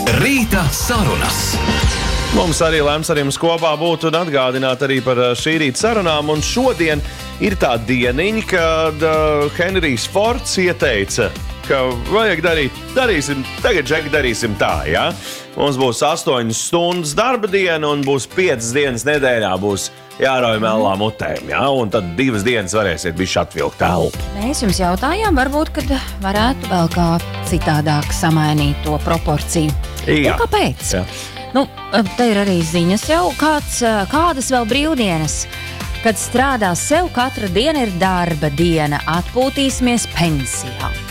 Rīta sarunas. Mums arī lēms ar jums kopā būt un atgādināt arī par šī rīta sarunām. Un šodien ir tā dieniņa, kad Henrijs Fords ieteica, ka vajag darīsim tā, ja? Mums būs 8 stundas darba diena un būs 5 dienas nedēļā būs jārauj melnā mutēm, ja? Un tad 2 dienas varēsiet bišķi atvilkt elpu. Mēs jums jautājām, varbūt, kad varētu vēl kā citādāk samainīt to proporciju. Jā. Un kāpēc? Jā. Nu, te ir arī ziņas jau, kādas vēl brīvdienas, kad strādā sev, katra diena ir darba diena, atpūtīsimies pensijā.